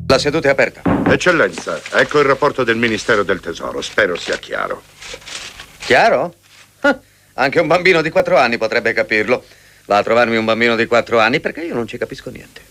La seduta è aperta. Eccellenza, ecco il rapporto del Ministero del Tesoro. Spero sia chiaro. Chiaro? Anche un bambino di 4 anni potrebbe capirlo. Va a trovarmi un bambino di 4 anni perché io non ci capisco niente.